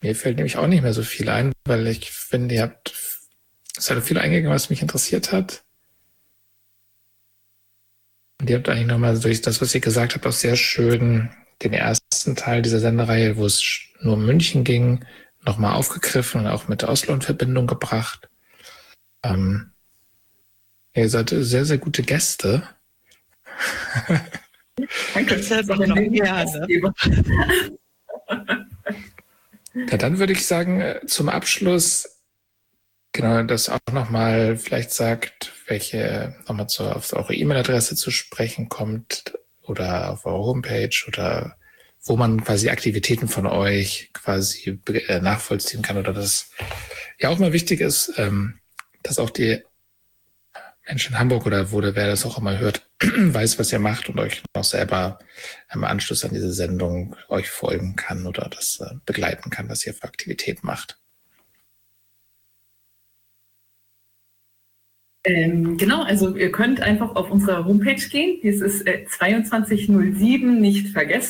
Mir fällt nämlich auch nicht mehr so viel ein, weil ich finde, es hat viel eingegangen, was mich interessiert hat. Und ihr habt eigentlich nochmal durch das, was ihr gesagt habt, auch sehr schön den ersten Teil dieser Sendereihe, wo es nur um München ging, nochmal aufgegriffen und auch mit Oslo in Verbindung gebracht. Ihr seid sehr, sehr gute Gäste. Danke, das ist auch noch gerne. Ja, dann würde ich sagen, zum Abschluss, genau, dass auch nochmal vielleicht sagt, welche nochmal auf eure E-Mail-Adresse zu sprechen kommt oder auf eure Homepage oder wo man quasi Aktivitäten von euch quasi nachvollziehen kann oder das ja auch mal wichtig ist, dass auch die Menschen in Hamburg oder wer das auch immer hört, weiß, was ihr macht und euch noch selber im Anschluss an diese Sendung euch folgen kann oder das begleiten kann, was ihr für Aktivitäten macht. Genau, also ihr könnt einfach auf unsere Homepage gehen. Dies ist 2207 nicht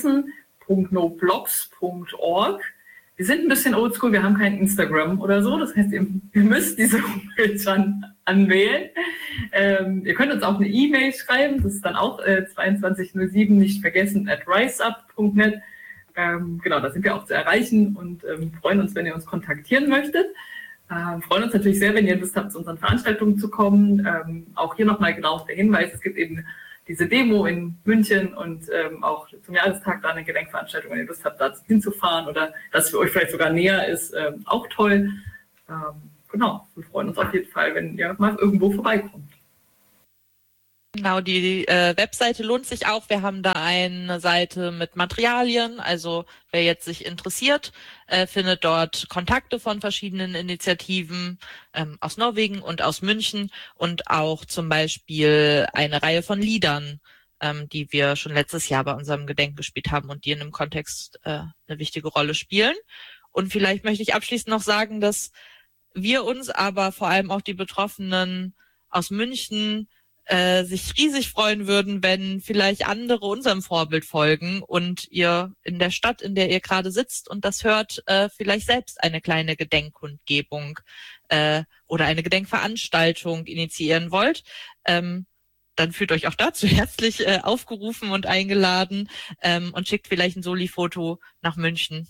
vergessen.noblogs.org. Wir sind ein bisschen oldschool, wir haben kein Instagram oder so. Das heißt, ihr müsst diese Homepage anwählen. Ihr könnt uns auch eine E-Mail schreiben. Das ist dann auch 2207 nicht vergessen @riseup.net. Genau, da sind wir auch zu erreichen und freuen uns, wenn ihr uns kontaktieren möchtet. Freuen uns natürlich sehr, wenn ihr Lust habt, zu unseren Veranstaltungen zu kommen. Auch hier nochmal genau der Hinweis, es gibt eben diese Demo in München und auch zum Jahrestag da eine Gedenkveranstaltung, wenn ihr Lust habt, da hinzufahren oder das für euch vielleicht sogar näher ist, auch toll. Genau, wir freuen uns auf jeden Fall, wenn ihr mal irgendwo vorbeikommt. Genau, die Webseite lohnt sich auch. Wir haben da eine Seite mit Materialien. Also wer jetzt sich interessiert, findet dort Kontakte von verschiedenen Initiativen aus Norwegen und aus München und auch zum Beispiel eine Reihe von Liedern, die wir schon letztes Jahr bei unserem Gedenken gespielt haben und die in dem Kontext eine wichtige Rolle spielen. Und vielleicht möchte ich abschließend noch sagen, dass wir uns aber vor allem auch die Betroffenen aus München sich riesig freuen würden, wenn vielleicht andere unserem Vorbild folgen und ihr in der Stadt, in der ihr gerade sitzt und das hört, vielleicht selbst eine kleine Gedenkkundgebung oder eine Gedenkveranstaltung initiieren wollt. Dann fühlt euch auch dazu herzlich aufgerufen und eingeladen und schickt vielleicht ein Soli-Foto nach München.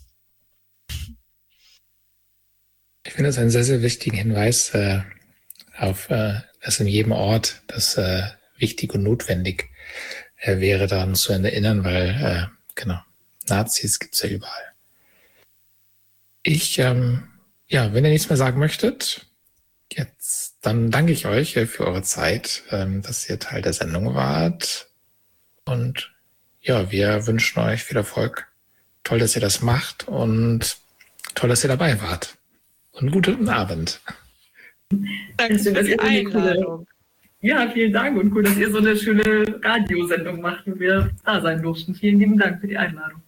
Ich finde das einen sehr, sehr wichtigen Hinweis auf dass in jedem Ort das wichtig und notwendig wäre, daran zu erinnern, weil genau, Nazis gibt's ja überall. Wenn ihr nichts mehr sagen möchtet, jetzt, dann danke ich euch für eure Zeit, dass ihr Teil der Sendung wart. Und ja, wir wünschen euch viel Erfolg. Toll, dass ihr das macht und toll, dass ihr dabei wart. Und guten Abend. Danke für die Einladung. Ja, vielen Dank und cool, dass ihr so eine schöne Radiosendung macht und wir da sein durften. Vielen lieben Dank für die Einladung.